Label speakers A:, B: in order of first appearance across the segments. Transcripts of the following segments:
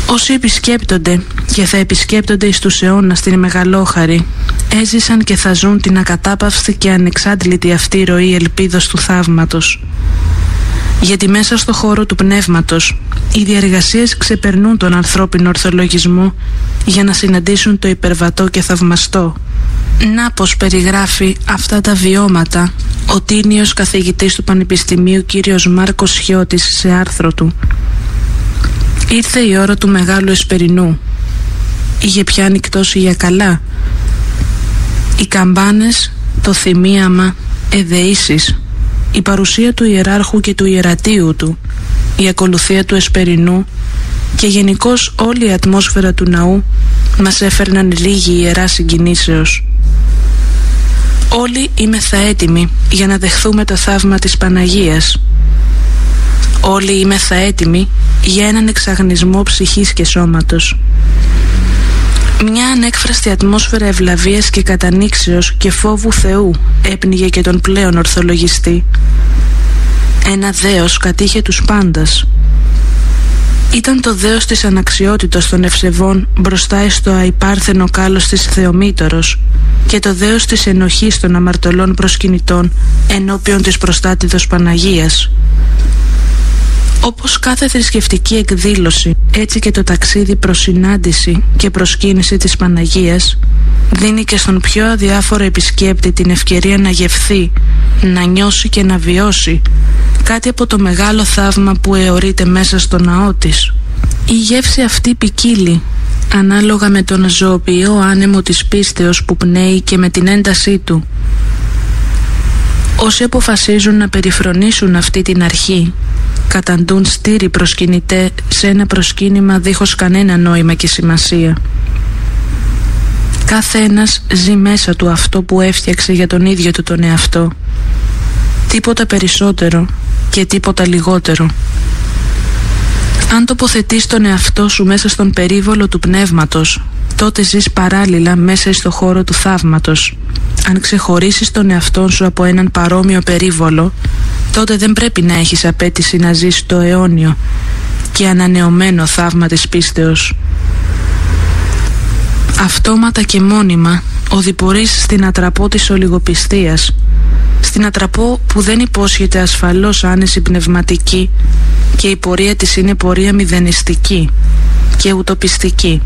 A: Όσοι επισκέπτονται και θα επισκέπτονται εις τους αιώνας την Μεγαλόχαρη, έζησαν και θα ζουν την ακατάπαυστη και ανεξάντλητη αυτή ροή ελπίδος του θαύματος. Γιατί μέσα στο χώρο του πνεύματος οι διαργασίες ξεπερνούν τον ανθρώπινο ορθολογισμό για να συναντήσουν το υπερβατό και θαυμαστό. Να πως περιγράφει αυτά τα βιώματα ο τίμιος καθηγητής του Πανεπιστημίου κύριος Μάρκος Σιώτης σε άρθρο του. Ήρθε η ώρα του μεγάλου εσπερινού. Είχε πια νυκτώσει για καλά. Οι καμπάνες, το θυμίαμα, εδεήσεις, η παρουσία του ιεράρχου και του ιερατείου του, η ακολουθία του εσπερινού και γενικώς όλη η ατμόσφαιρα του ναού μας έφερναν λίγη ιερά συγκινήσεως. Όλοι είμεθα έτοιμοι για να δεχθούμε το θαύμα της Παναγίας. Όλοι είμεθα έτοιμοι για έναν εξαγνισμό ψυχής και σώματος. Μια ανέκφραστη ατμόσφαιρα ευλαβίας και κατανήξεως και φόβου Θεού έπνιγε και τον πλέον ορθολογιστή. Ένα δέος κατήχε τους πάντας. Ήταν το δέος της αναξιότητος των ευσεβών μπροστά στο αϊπάρθενο κάλος της Θεομήτωρος και το δέος της ενοχής των αμαρτωλών προσκυνητών ενώπιον της προστάτηδος Παναγίας. Όπως κάθε θρησκευτική εκδήλωση, έτσι και το ταξίδι προς συνάντηση και προσκύνηση της Παναγίας δίνει και στον πιο αδιάφορο επισκέπτη την ευκαιρία να γευθεί, να νιώσει και να βιώσει κάτι από το μεγάλο θαύμα που αιωρείται μέσα στο ναό της. Η γεύση αυτή ποικίλει ανάλογα με τον ζωοποιό άνεμο της πίστεως που πνέει και με την έντασή του. Όσοι αποφασίζουν να περιφρονήσουν αυτή την αρχή καταντούν στήρι προσκυνητέ σε ένα προσκύνημα δίχως κανένα νόημα και σημασία. Κάθε ένας ζει μέσα του αυτό που έφτιαξε για τον ίδιο του τον εαυτό. Τίποτα περισσότερο και τίποτα λιγότερο. Αν τοποθετείς τον εαυτό σου μέσα στον περίβολο του πνεύματος, τότε ζεις παράλληλα μέσα στο χώρο του θαύματος. Αν ξεχωρίσεις τον εαυτό σου από έναν παρόμοιο περίβολο, τότε δεν πρέπει να έχεις απέτηση να ζεις το αιώνιο και ανανεωμένο θαύμα της πίστεως. Αυτόματα και μόνιμα οδηπορείς στην ατραπό της ολιγοπιστίας, στην ατραπό που δεν υπόσχεται ασφαλώς άνεση πνευματική και η πορεία της είναι πορεία μηδενιστική και ουτοπιστική.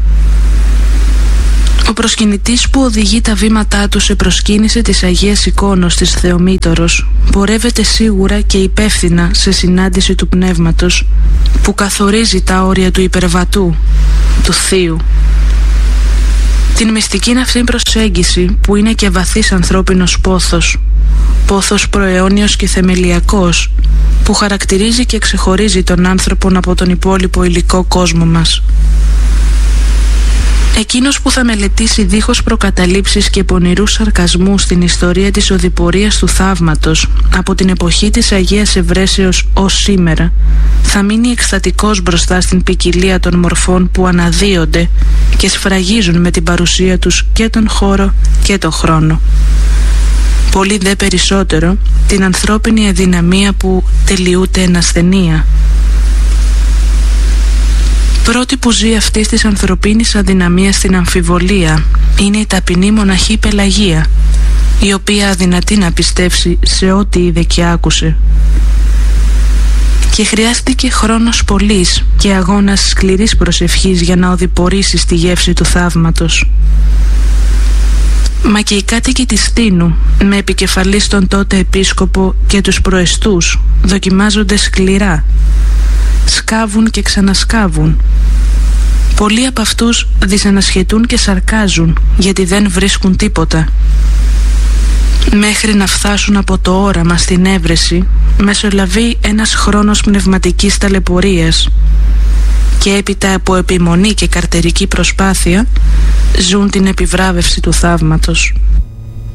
A: Ο προσκυνητής που οδηγεί τα βήματά του σε προσκύνηση της Αγίας Εικόνος της Θεομήτωρος πορεύεται σίγουρα και υπεύθυνα σε συνάντηση του Πνεύματος που καθορίζει τα όρια του υπερβατού, του Θείου. Την μυστική αυτή προσέγγιση που είναι και βαθύς ανθρώπινος πόθος προαιώνιος και θεμελιακός που χαρακτηρίζει και ξεχωρίζει τον άνθρωπον από τον υπόλοιπο υλικό κόσμο μας. Εκείνος που θα μελετήσει δίχως προκαταλήψεις και πονηρούς σαρκασμούς την ιστορία της οδηπορίας του θαύματος από την εποχή της Αγίας Ευρέσεως ως σήμερα, θα μείνει εκστατικός μπροστά στην ποικιλία των μορφών που αναδύονται και σφραγίζουν με την παρουσία τους και τον χώρο και τον χρόνο. Πολύ δε περισσότερο την ανθρώπινη αδυναμία που τελειούται εν ασθενεία. Πρώτη που ζει αυτής της ανθρωπίνης αδυναμίας στην αμφιβολία είναι η ταπεινή μοναχή Πελαγία, η οποία αδυνατεί να πιστέψει σε ό,τι είδε και άκουσε. Και χρειάστηκε χρόνος πολύς και αγώνας σκληρής προσευχής για να οδηπορήσει στη γεύση του θαύματος. Μα και οι κάτοικοι της Τίνου, με επικεφαλής τον τότε επίσκοπο και τους προεστούς, δοκιμάζονται σκληρά. Σκάβουν και ξανασκάβουν. Πολλοί από αυτούς δυσανασχετούν και σαρκάζουν γιατί δεν βρίσκουν τίποτα. Μέχρι να φτάσουν από το όραμα στην έβρεση μεσολαβεί ένας χρόνος πνευματικής ταλαιπωρίας και έπειτα από επιμονή και καρτερική προσπάθεια ζουν την επιβράβευση του θαύματος.